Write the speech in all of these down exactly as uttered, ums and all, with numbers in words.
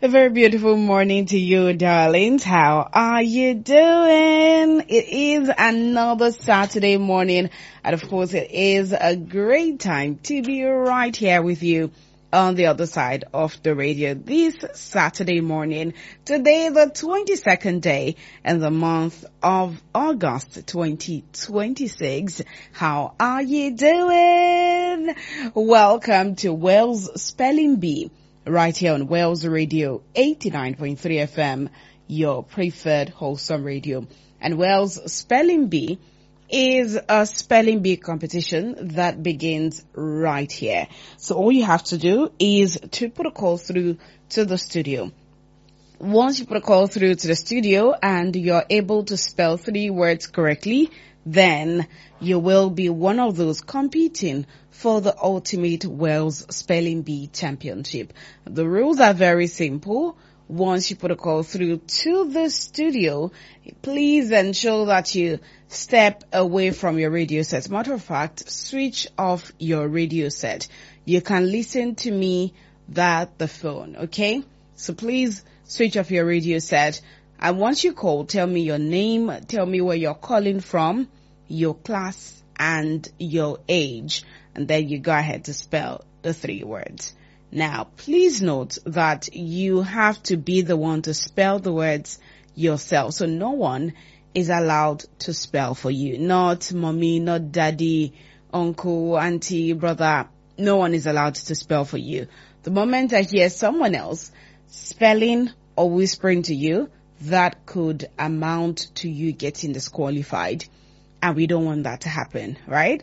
A very beautiful morning to you, darlings. How are you doing? It is another Saturday morning, and of course it is a great time to be right here with you on the other side of the radio this Saturday morning. Today, the twenty-second day in the month of August twenty twenty-six. How are you doing? Welcome to Wales Spelling Bee, right here on Wales Radio eighty-nine point three F M, your preferred wholesome radio. And Wales Spelling Bee is a spelling bee competition that begins right here. So all you have to do is to put a call through to the studio. Once you put a call through to the studio and you're able to spell three words correctly, then you will be one of those competing for the Ultimate Wales Spelling Bee Championship. The rules are very simple. Once you put a call through to the studio, please ensure that you step away from your radio set. Matter of fact, switch off your radio set. You can listen to me via the phone, okay? So please switch off your radio set. And once you call, tell me your name, tell me where you're calling from, your class, and your age. And then you go ahead to spell the three words. Now, please note that you have to be the one to spell the words yourself. So no one is allowed to spell for you. Not mommy, not daddy, uncle, auntie, brother. No one is allowed to spell for you. The moment I hear someone else spelling or whispering to you, that could amount to you getting disqualified. And we don't want that to happen, right?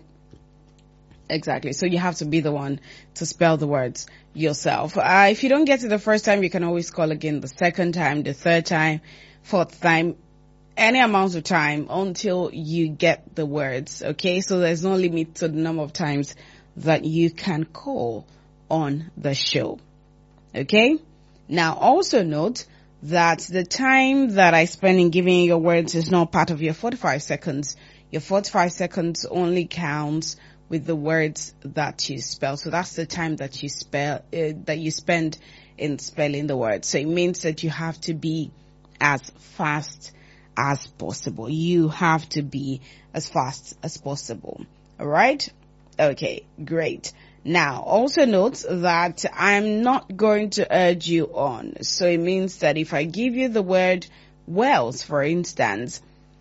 Exactly. So you have to be the one to spell the words yourself. Uh, if you don't get it the first time, you can always call again the second time, the third time, fourth time, any amount of time until you get the words. Okay. So there's no limit to the number of times that you can call on the show. Okay. Now also note that the time that I spend in giving you your words is not part of your forty-five seconds. Your forty-five seconds only counts with the words that you spell. So that's the time that you spell, uh, that you spend in spelling the words. So it means that you have to be as fast as possible. You have to be as fast as possible. All right? Okay, great. Now, also note that I'm not going to urge you on. So it means that if I give you the word Wales, for instance,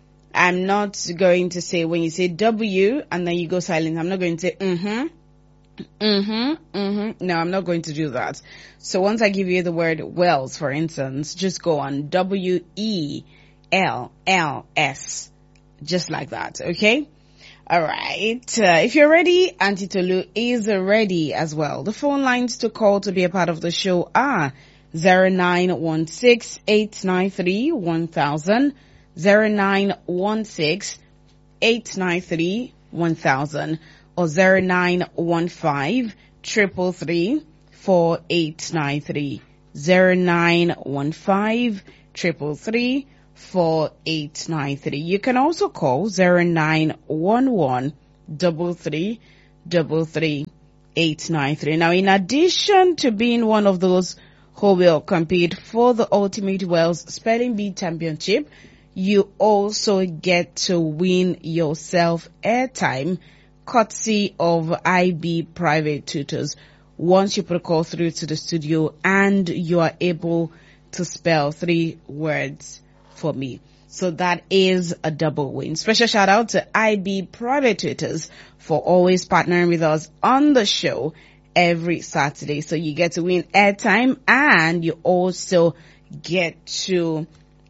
I'm not going to say when you say W and then you go silent, I'm not going to say mm-hmm, mm-hmm, mm-hmm. No, I'm not going to do that. So once I give you the word Wales, for instance, just go on W E L L S, just like that, okay? All right. Uh, if you're ready, Auntie Tolu is ready as well. The phone lines to call to be a part of the show are zero nine one six, eight nine three, one thousand, zero nine one six, eight nine three, one thousand, or zero nine one five, triple three, four eight nine three, zero nine one five, triple three, four eight nine three. You can also call zero nine one one, double three, double three, eight nine three. Now, in addition to being one of those who will compete for the Ultimate Wales Spelling Bee Championship, you also get to win yourself airtime courtesy of I B Private Tutors once you put a call through to the studio and you are able to spell three words for me. So that is a double win. Special shout out to I B Private Tutors for always partnering with us on the show every Saturday. So you get to win airtime and you also get to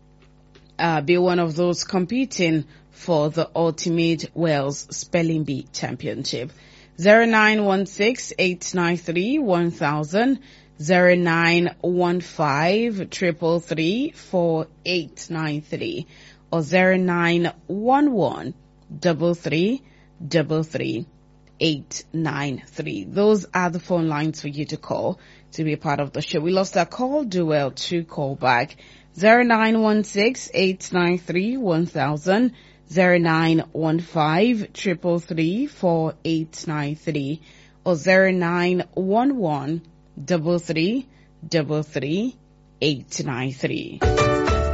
Uh, be one of those competing for the Ultimate Wales Spelling Bee Championship. zero nine one six, eight nine three, one thousand, zero nine one five, triple three, four eight nine three, or zero nine one one, double three, double three, eight nine three. Those are the phone lines for you to call to be a part of the show. We lost our call. Do well to call back. zero nine one six, eight nine three, one thousand, zero nine one five, triple three, four eight nine three, or zero nine one one, double three, double three, eight nine three.